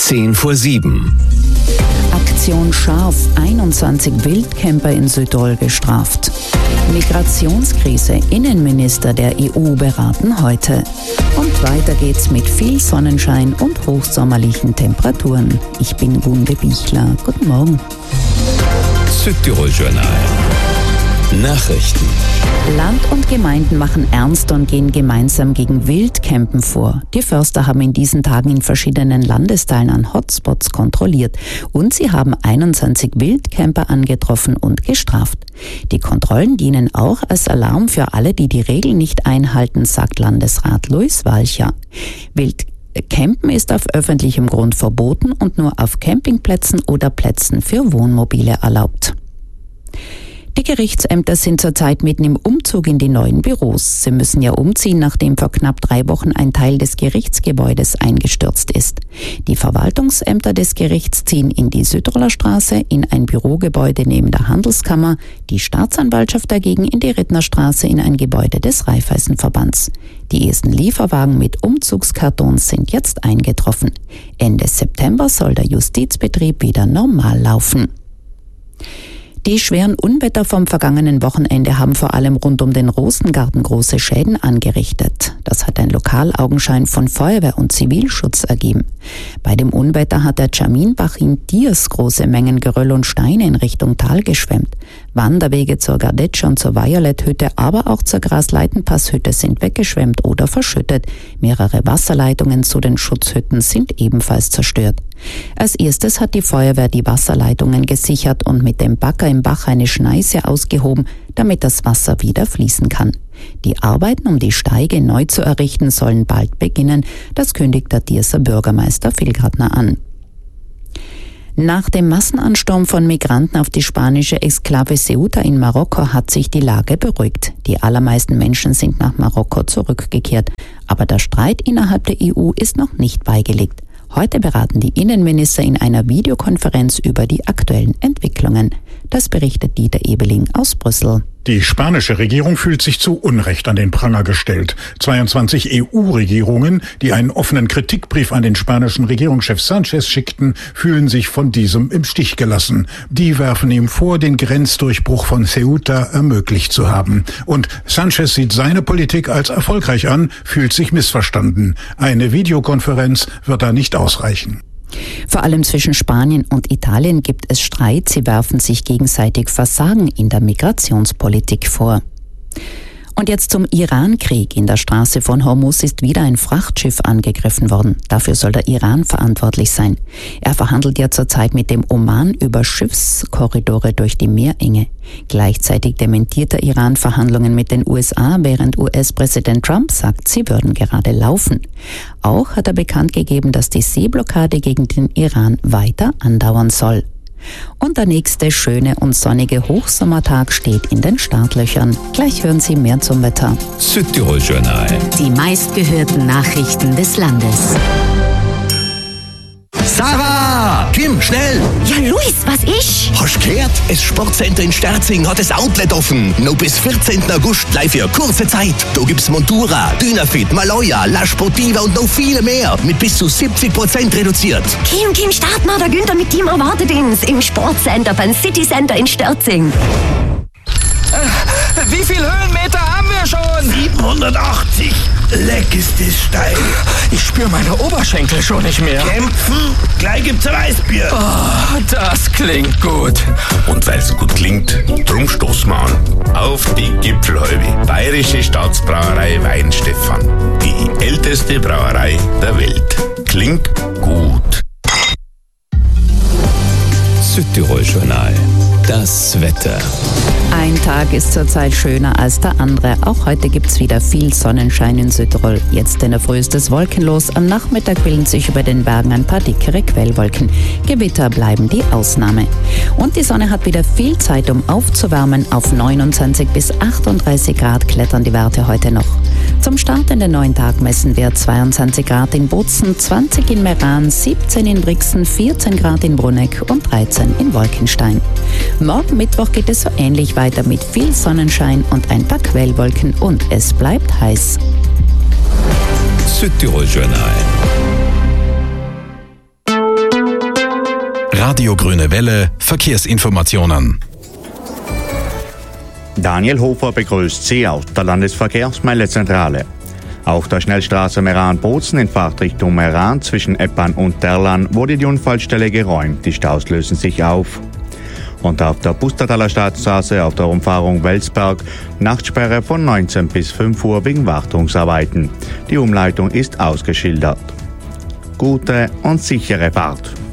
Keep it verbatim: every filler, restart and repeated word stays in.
Zehn vor sieben. Aktion Scharf, einundzwanzig Wildcamper in Südtirol gestraft. Migrationskrise, Innenminister der E U beraten heute. Und weiter geht's mit viel Sonnenschein und hochsommerlichen Temperaturen. Ich bin Gunde Bichler. Guten Morgen. Südtirol Journal. Nachrichten. Land und Gemeinden machen ernst und gehen gemeinsam gegen Wildcampen vor. Die Förster haben in diesen Tagen in verschiedenen Landesteilen an Hotspots kontrolliert und sie haben einundzwanzig Wildcamper angetroffen und gestraft. Die Kontrollen dienen auch als Alarm für alle, die die Regeln nicht einhalten, sagt Landesrat Luis Walcher. Wildcampen ist auf öffentlichem Grund verboten und nur auf Campingplätzen oder Plätzen für Wohnmobile erlaubt. Die Gerichtsämter sind zurzeit mitten im Umzug in die neuen Büros. Sie müssen ja umziehen, nachdem vor knapp drei Wochen ein Teil des Gerichtsgebäudes eingestürzt ist. Die Verwaltungsämter des Gerichts ziehen in die Südtiroler Straße, in ein Bürogebäude neben der Handelskammer, die Staatsanwaltschaft dagegen in die Rittnerstraße in ein Gebäude des Raiffeisenverbands. Die ersten Lieferwagen mit Umzugskartons sind jetzt eingetroffen. Ende September soll der Justizbetrieb wieder normal laufen. Die schweren Unwetter vom vergangenen Wochenende haben vor allem rund um den Rosengarten große Schäden angerichtet. Das hat ein Lokalaugenschein von Feuerwehr und Zivilschutz ergeben. Bei dem Unwetter hat der Tschaminbach in Diers große Mengen Geröll und Steine in Richtung Tal geschwemmt. Wanderwege zur Gardetsche und zur Violet-Hütte, aber auch zur Grasleitenpass-Hütte sind weggeschwemmt oder verschüttet. Mehrere Wasserleitungen zu den Schutzhütten sind ebenfalls zerstört. Als erstes hat die Feuerwehr die Wasserleitungen gesichert und mit dem Bagger im Bach eine Schneise ausgehoben, damit das Wasser wieder fließen kann. Die Arbeiten, um die Steige neu zu errichten, sollen bald beginnen. Das kündigt der Dierser Bürgermeister Phil Gradner an. Nach dem Massenansturm von Migranten auf die spanische Exklave Ceuta in Marokko hat sich die Lage beruhigt. Die allermeisten Menschen sind nach Marokko zurückgekehrt. Aber der Streit innerhalb der E U ist noch nicht beigelegt. Heute beraten die Innenminister in einer Videokonferenz über die aktuellen Entwicklungen. Das berichtet Dieter Ebeling aus Brüssel. Die spanische Regierung fühlt sich zu Unrecht an den Pranger gestellt. zweiundzwanzig E U-Regierungen, die einen offenen Kritikbrief an den spanischen Regierungschef Sanchez schickten, fühlen sich von diesem im Stich gelassen. Die werfen ihm vor, den Grenzdurchbruch von Ceuta ermöglicht zu haben. Und Sanchez sieht seine Politik als erfolgreich an, fühlt sich missverstanden. Eine Videokonferenz wird da nicht ausreichen. Vor allem zwischen Spanien und Italien gibt es Streit. Sie werfen sich gegenseitig Versagen in der Migrationspolitik vor. Und jetzt zum Iran-Krieg. In der Straße von Hormuz ist wieder ein Frachtschiff angegriffen worden. Dafür soll der Iran verantwortlich sein. Er verhandelt ja zurzeit mit dem Oman über Schiffskorridore durch die Meerenge. Gleichzeitig dementiert der Iran Verhandlungen mit den U S A, während U S-Präsident Trump sagt, sie würden gerade laufen. Auch hat er bekannt gegeben, dass die Seeblockade gegen den Iran weiter andauern soll. Und der nächste schöne und sonnige Hochsommertag steht in den Startlöchern. Gleich hören Sie mehr zum Wetter. Südtirol Journal. Die meistgehörten Nachrichten des Landes. Sarah! Kim, schnell! Ja, Luis, was ist? Hast du gehört? Das Sportcenter in Sterzing hat das Outlet offen. Noch bis vierzehnten August live für kurze Zeit. Da gibt's Montura, Dynafit, Maloja, La Sportiva und noch viele mehr. Mit bis zu siebzig Prozent reduziert. Kim, Kim, start mal, der Günther mit Team erwartet uns im Sportcenter beim City Center in Sterzing. Äh, wie viele Höhenmeter haben wir schon? siebenhundertachtzig. Leck ist das steil. Ich spüre meine Oberschenkel schon nicht mehr. Kämpfen? Gleich gibt's ein Weißbier. Oh, das klingt gut. Und weil es gut klingt, drum stoßen wir an. Auf die Gipfelhäube. Bayerische Staatsbrauerei Weinstefan. Die älteste Brauerei der Welt. Klingt gut. Südtirol Journal. Das Wetter. Ein Tag ist zurzeit schöner als der andere. Auch heute gibt's wieder viel Sonnenschein in Südtirol. Jetzt in der Früh ist es wolkenlos. Am Nachmittag bilden sich über den Bergen ein paar dickere Quellwolken. Gewitter bleiben die Ausnahme. Und die Sonne hat wieder viel Zeit, um aufzuwärmen. Auf neunundzwanzig bis achtunddreißig Grad klettern die Werte heute noch. Zum Start in den neuen Tag messen wir zweiundzwanzig Grad in Bozen, zwanzig in Meran, siebzehn in Brixen, vierzehn Grad in Bruneck und dreizehn in Wolkenstein. Morgen Mittwoch geht es so ähnlich weiter mit viel Sonnenschein und ein paar Quellwolken und es bleibt heiß. Südtirol Journal. Radio Grüne Welle Verkehrsinformationen. Daniel Hofer begrüßt Sie aus der Landesverkehrsmeldezentrale. Auf der Schnellstraße Meran-Bozen in Fahrtrichtung Meran zwischen Eppan und Derlan wurde die Unfallstelle geräumt. Die Staus lösen sich auf. Und auf der Pustertaler Stadtstraße auf der Umfahrung Welsberg Nachtsperre von neunzehn bis fünf Uhr wegen Wartungsarbeiten. Die Umleitung ist ausgeschildert. Gute und sichere Fahrt.